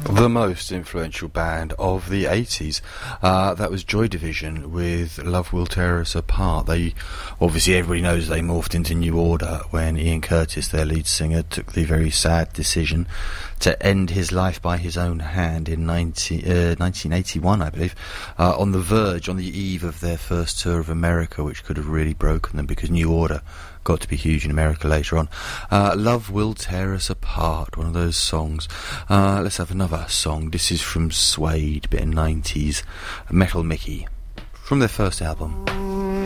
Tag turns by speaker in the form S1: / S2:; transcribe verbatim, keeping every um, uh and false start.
S1: The most influential band of the eighties. Uh, that was Joy Division with Love Will Tear Us Apart. They, obviously everybody knows they morphed into New Order when Ian Curtis, their lead singer, took the very sad decision to end his life by his own hand in ninety, uh, nineteen eighty-one, I believe, uh, on the verge, on the eve of their first tour of America, which could have really broken them because New Order got to be huge in America later on. Uh, Love Will Tear Us Apart, one of those songs. Uh, let's have another song. This is from Suede, bit of nineties, Metal Mickey, from their first album.